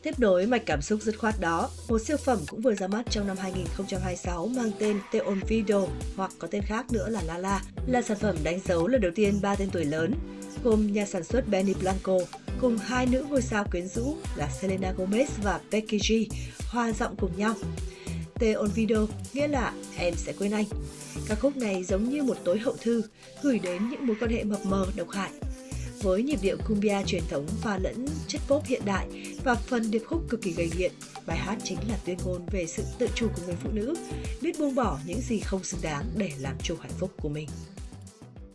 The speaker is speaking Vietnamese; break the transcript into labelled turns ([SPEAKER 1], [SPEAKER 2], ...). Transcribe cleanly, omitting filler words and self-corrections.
[SPEAKER 1] Tiếp nối mạch cảm xúc dứt khoát đó, một siêu phẩm cũng vừa ra mắt trong năm 2026 mang tên The Olvido hoặc có tên khác nữa là Lala, là sản phẩm đánh dấu lần đầu tiên 3 tên tuổi lớn, gồm nhà sản xuất Benny Blanco cùng hai nữ ngôi sao quyến rũ là Selena Gomez và Becky G hòa giọng cùng nhau. The Olvido nghĩa là Em sẽ quên anh. Ca khúc này giống như một tối hậu thư gửi đến những mối quan hệ mập mờ độc hại. Với nhịp điệu cumbia truyền thống pha lẫn chất pop hiện đại và phần điệp khúc cực kỳ gay nghiện, bài hát chính là tuyên ngôn về sự tự chủ của người phụ nữ, biết buông bỏ những gì không xứng đáng để làm chủ hạnh phúc của mình.